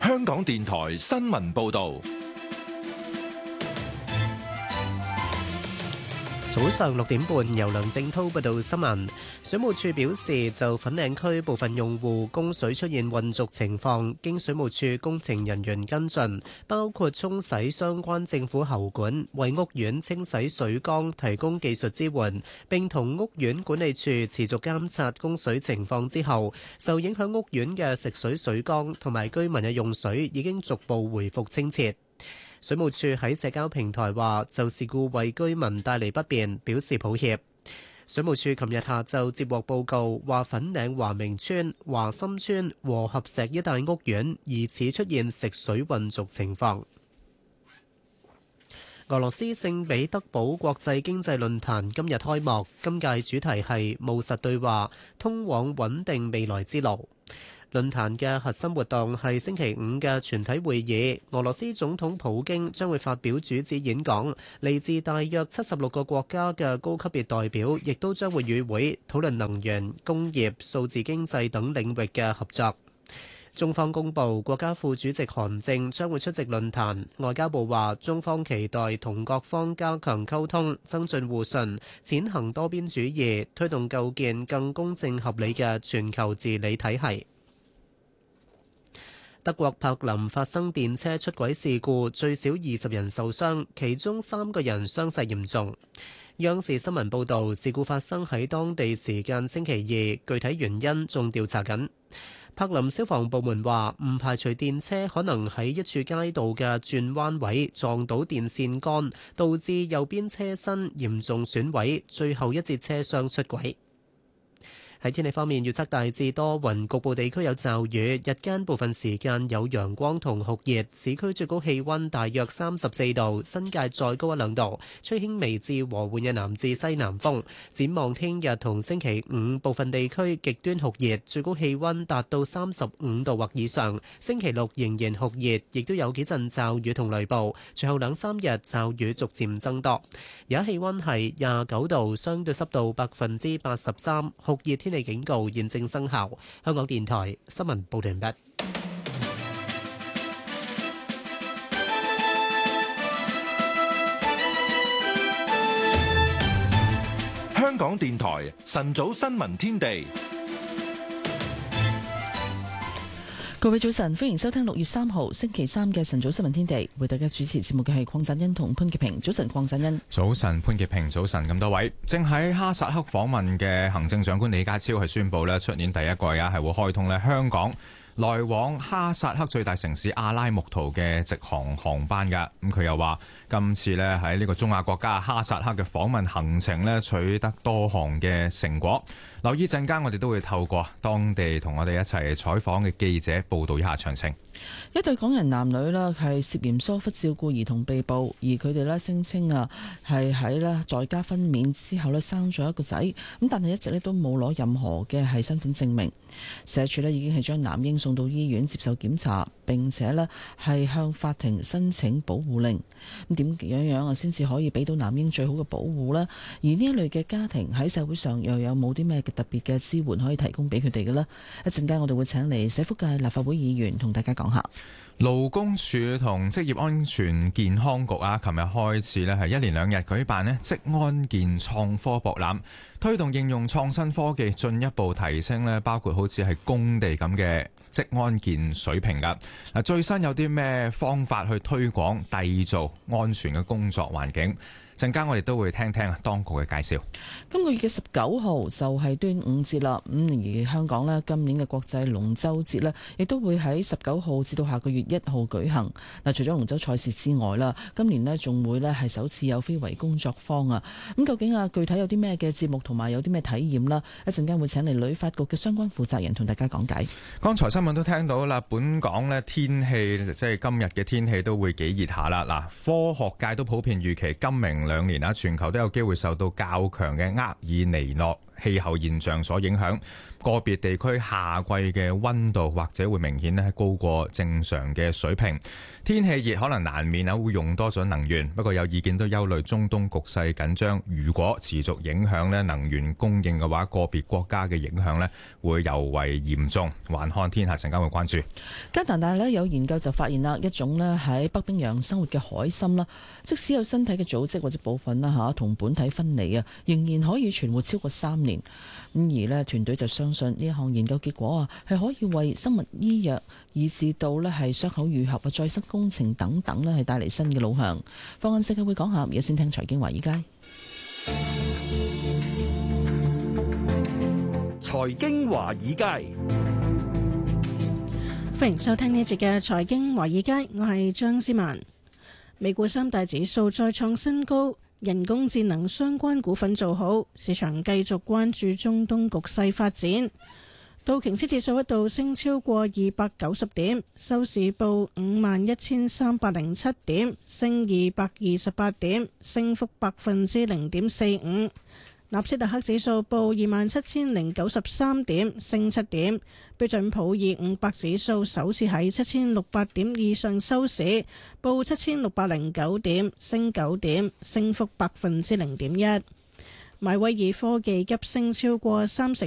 香港電台新聞報道。 早上6點半，由梁正滔報道新聞。水務署表示，就粉嶺區部分用戶供水出現混濁情況，經水務署工程人員跟進，包括沖洗相關政府喉管，為屋苑清洗水缸提供技術支援，並同屋苑管理處持續監察供水情況之後，受影響屋苑嘅食水水缸同埋居民嘅用水已經逐步回復清澈。水務署喺社交平台話，就事故為居民帶嚟不便表示抱歉。水務署琴日下晝接獲報告，話粉嶺華明村、華心村、和合石一帶屋苑疑似出現食水混濁情況。俄羅斯聖彼得堡國際經濟論壇今日開幕，今屆主題係務實對話，通往穩定未來之路。論壇嘅核心活動係星期五嘅全體會議，俄羅斯總統普京將會發表主旨演講，嚟自大約76個國家嘅高級別代表亦都將會與會討論能源、工業、數字經濟等領域嘅合作。中方公布，國家副主席韓正將會出席論壇。外交部話，中方期待同各方加強溝通，增進互信，踐行多邊主義，推動構建更公正合理嘅全球治理體系。德國柏林發生電車出軌事故，最少20人受傷，其中3個人傷勢嚴重。央視新聞報導，事故發生喺當地時間星期二，具體原因仲調查緊。柏林消防部門話，唔排除電車可能喺一處街道嘅轉彎位撞到電線桿，導致右邊車身嚴重損毀，最後一節車廂出軌。喺天氣方面，預測大致多雲，局部地區有驟雨，日間部分時間有陽光同酷熱，市區最高氣溫大約34度，新界再高1-2度，吹輕微至和緩嘅南至西南風。展望聽日同星期五，部分地區極端酷熱，最高氣溫達到35度或以上。星期六仍然酷熱，亦都有幾陣驟雨同雷暴，隨後2-3日驟雨逐漸增多。而家氣溫係29度，相對濕度83%，酷熱天氣警告現正生效。香港電台新聞報道完畢。 香港電台晨早新聞天地。 各位早晨，歡迎收聽6月3號星期三嘅晨早新聞天地。為大家主持節目嘅係鄺振欣同潘潔平。早晨，鄺振欣。 早晨，潘潔平。早晨，咁多位。正喺哈薩克訪問嘅行政長官李家超係宣布咧，出年第一季係會開通咧香港來往哈薩克最大城市阿拉木圖嘅直航航班㗎。咁佢又話，今次咧喺呢個中亞國家哈薩克嘅訪問行程咧取得多項嘅成果。留意陣間，我哋都會透過當地同我哋一齊採訪嘅記者報道一下詳情。 一對港人男女啦，係涉嫌疏忽照顧兒童被捕，而佢哋咧聲稱係喺在家分娩之後咧生咗一個仔，咁但係一直咧都冇攞任何嘅係身份證明。社署咧已經係將男嬰送到醫院接受檢查，並且咧係向法庭申請保護令。咁點樣先至可以俾到男嬰最好嘅保護呢？而呢一類嘅家庭喺社會上又有冇啲咩特別嘅支援可以提供俾佢哋嘅呢？一陣間我哋會請嚟社福界立法會議員同大家講下。 勞工處同職業安全健康局琴日開始係一連2日舉辦職安健創科博覽，推動應用創新科技進一步提升包括好似係工地咁嘅職安健水平㗎。最新有啲咩方法去推廣締造安全嘅工作環境？陣間我哋都會聽聽當局嘅介紹。 今個月嘅19號就係端午節啦，而香港今年嘅國際龍舟節亦都會喺19號至到下個月1號舉行。除咗龍舟賽事之外啦，今年仲會係首次有非遺工作坊啊。咁究竟具體有啲咩嘅節目同埋有啲咩體驗啦？一陣間會請嚟旅發局嘅相關負責人同大家講解。 剛才新聞都聽到啦，本港天氣即係今日嘅天氣都會幾熱下啦。科學界都普遍預期今明2年全球都有機會受到較強嘅厄爾尼諾氣候現象所影響，個別地區夏季嘅溫度或者會明顯咧高過正常嘅水平。天氣熱可能難免會用多咗能源，不過有意見都憂慮中東局勢緊張，如果持續影響咧能源供應嘅話，個別國家嘅影響咧會尤為嚴重。環看天下陣間會關注。 加拿大咧有研究就發現啦，一種咧喺北冰洋生活嘅海參啦，即使有身體嘅組織或者部分啦同本體分離啊，仍然可以存活超過3年。咁而咧團隊就相信呢一項研究結果啊，係可以為生物醫藥以至到咧係傷口愈合啊、再生工程等等咧係帶嚟新嘅路向。放眼世界會講下，而家先聽財經華爾街。 財經華爾街， 歡迎收聽呢節嘅財經華爾街，我係張思文。美股三大指數再創新高，人工智能相關股份做好，市場繼續關注中東局勢發展。道瓊斯指數一度升超過290點，收市報51,307點，升228點，升幅0.45%。納斯達克指數報27,093點，升7點。標準普爾500指數首次喺7,600點以上收市，報7,609點，升9點，升幅0.1%。邁威爾科技急升超過30%。